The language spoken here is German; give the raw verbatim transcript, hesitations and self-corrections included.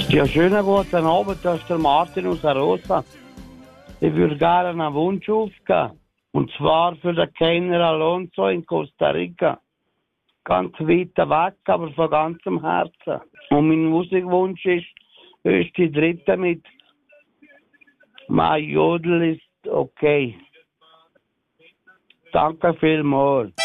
Ja, schönen guten Abend, das ist der Martin aus der Rosa. Ich würde gerne einen Wunsch aufgeben. Und zwar für den Kenner Alonso in Costa Rica. Ganz weit weg, aber von ganzem Herzen. Und mein Musikwunsch ist, ist die dritte mit My Jodel ist okay. Danke vielmals.